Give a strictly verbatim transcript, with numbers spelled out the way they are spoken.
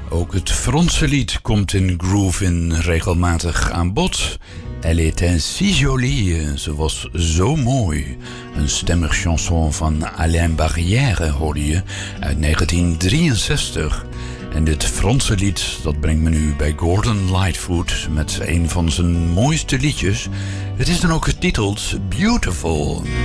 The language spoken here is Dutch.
Ook het Franse lied komt in Groove In regelmatig aan bod. Elle était si jolie, ze was zo mooi. Een stemmig chanson van Alain Barrière hoorde je uit negentien drieënzestig. En dit Franse lied, dat brengt me nu bij Gordon Lightfoot met een van zijn mooiste liedjes. Het is dan ook getiteld Beautiful.